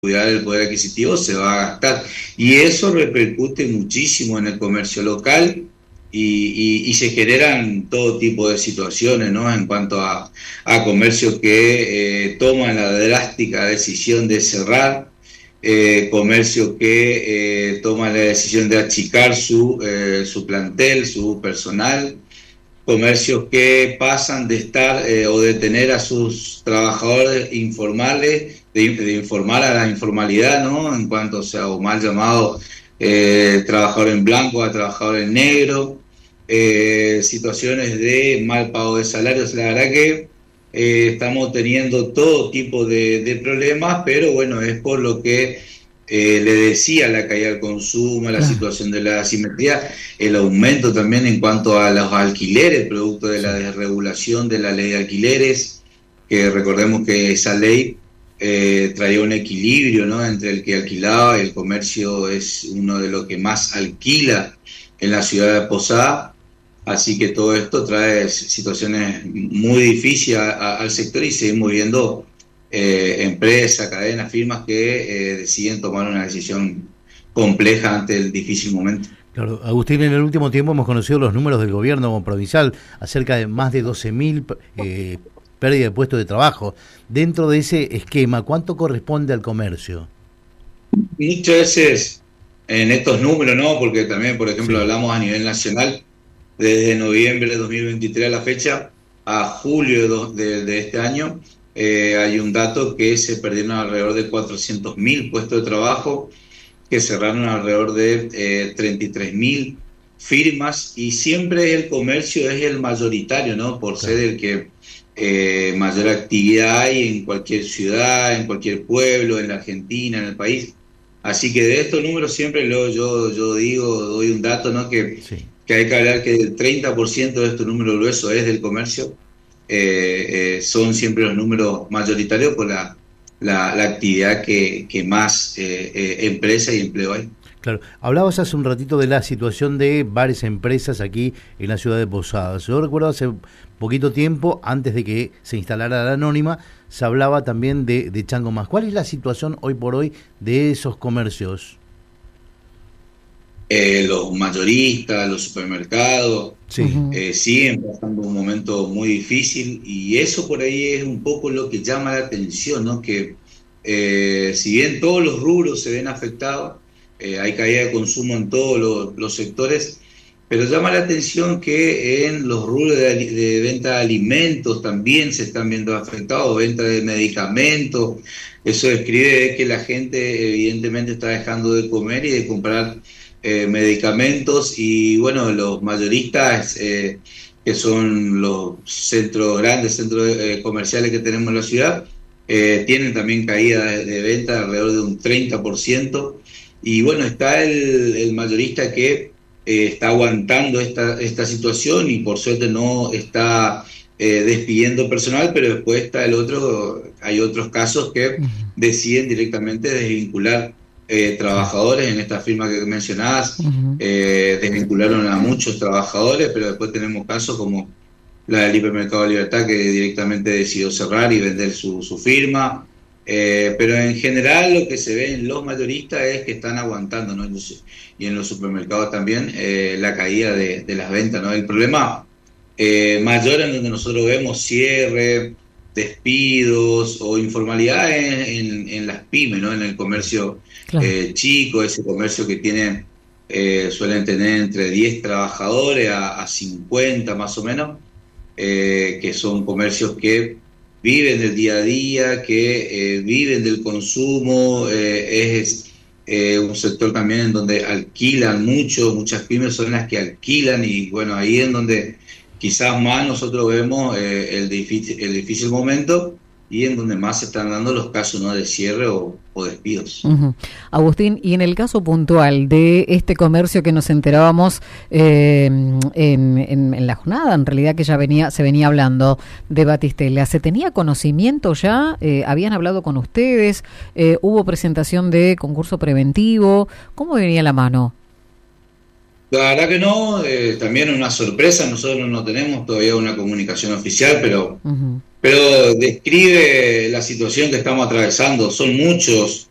cuidar el poder adquisitivo se va a gastar. Y eso repercute muchísimo en el comercio local y se generan todo tipo de situaciones, ¿no? En cuanto a comercios que toman la drástica decisión de cerrar, comercios que toman la decisión de achicar su plantel, su personal, comercios que pasan de estar o de tener a sus trabajadores informales, de informar a la informalidad, ¿no? En cuanto, o sea, o mal llamado trabajador en blanco a trabajador en negro, situaciones de mal pago de salarios. La verdad que estamos teniendo todo tipo de problemas, pero bueno, es por lo que le decía, la caída del consumo, la situación de la asimetría, el aumento también en cuanto a los alquileres, producto de la desregulación de la ley de alquileres, que recordemos que esa ley traía un equilibrio, ¿no? Entre el que alquilaba, y el comercio es uno de los que más alquila en la ciudad de Posada, así que todo esto trae situaciones muy difíciles al sector y seguimos viendo empresas, cadenas, firmas que deciden tomar una decisión compleja ante el difícil momento. Claro, Agustín, en el último tiempo hemos conocido los números del gobierno provincial, acerca de más de 12.000 pérdida de puestos de trabajo. Dentro de ese esquema, ¿cuánto corresponde al comercio? Muchas veces en estos números, ¿no? Porque también, por ejemplo, hablamos a nivel nacional, desde noviembre de 2023 a la fecha, a julio de este año, hay un dato que se perdieron alrededor de 400.000 puestos de trabajo, que cerraron alrededor de 33.000 firmas, y siempre el comercio es el mayoritario, ¿no? Por ser el que mayor actividad hay en cualquier ciudad, en cualquier pueblo, en la Argentina, en el país. Así que de estos números siempre yo digo, doy un dato, ¿no? Que hay que hablar que el 30% de estos números gruesos es del comercio. Son siempre los números mayoritarios por la actividad que más empresa y empleo hay. Claro, hablabas hace un ratito de la situación de varias empresas aquí en la ciudad de Posadas. Yo recuerdo hace poquito tiempo, antes de que se instalara la anónima, se hablaba también de Chango Más. ¿Cuál es la situación hoy por hoy de esos comercios? Los mayoristas, los supermercados, siguen pasando un momento muy difícil, y eso por ahí es un poco lo que llama la atención, ¿no? Que si bien todos los rubros se ven afectados, hay caída de consumo en todos los sectores, pero llama la atención que en los rubros de venta de alimentos también se están viendo afectados, venta de medicamentos. Eso describe que la gente evidentemente está dejando de comer y de comprar medicamentos, y bueno, los mayoristas, que son los grandes centros comerciales que tenemos en la ciudad, tienen también caída de venta de alrededor de un 30%, y bueno, está el mayorista que está aguantando esta situación y por suerte no está despidiendo personal, pero después está hay otros casos que deciden directamente desvincular trabajadores. En esta firma que mencionabas, desvincularon a muchos trabajadores, pero después tenemos casos como la del Hipermercado Libertad, que directamente decidió cerrar y vender su firma. Pero en general lo que se ve en los mayoristas es que están aguantando, ¿no? Y en los supermercados también la caída de las ventas, ¿no? El problema mayor en donde nosotros vemos cierre, despidos o informalidad en las pymes, ¿no? En el comercio chico, ese comercio que tiene suelen tener entre 10 trabajadores a 50 más o menos, que son comercios que viven del día a día, que viven del consumo. Es un sector también en donde alquilan muchas pymes son las que alquilan, y bueno, ahí es donde quizás más nosotros vemos el difícil momento, y en donde más se están dando los casos, ¿no? De cierre o despidos. Agustín, y en el caso puntual de este comercio que nos enterábamos en la jornada, en realidad que se venía hablando de Batistela, ¿se tenía conocimiento ya? ¿Habían hablado con ustedes? ¿Hubo presentación de concurso preventivo? ¿Cómo venía la mano? La verdad que no, también una sorpresa. Nosotros no tenemos todavía una comunicación oficial, pero describe la situación que estamos atravesando. Son muchos